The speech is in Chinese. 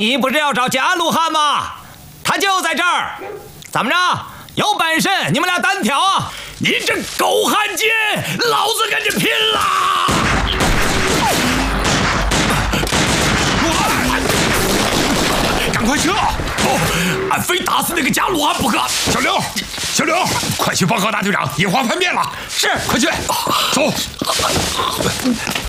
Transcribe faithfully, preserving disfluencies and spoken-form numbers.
你不是要找加鲁汉吗？他就在这儿。怎么着？有本事你们俩单挑啊！ 你这狗汉奸，老子跟你拼了！赶快撤！哦，俺非打死那个加鲁汉不可！小刘，小刘，快去报告大队长，野花叛变了！ 是， 快去，走。